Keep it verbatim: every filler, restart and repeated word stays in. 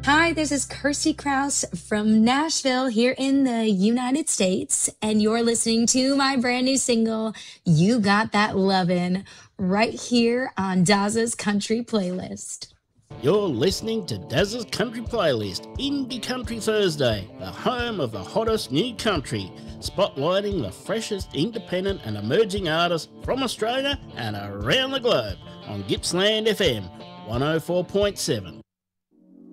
Hi, this is Kirsty Krause from Nashville here in the United States, and you're listening to my brand new single, You Got That Lovin', right here on Daza's Country Playlist. You're listening to Daz's Country Playlist, Indie Country Thursday, the home of the hottest new country, spotlighting the freshest independent and emerging artists from Australia and around the globe on Gippsland F M one oh four point seven.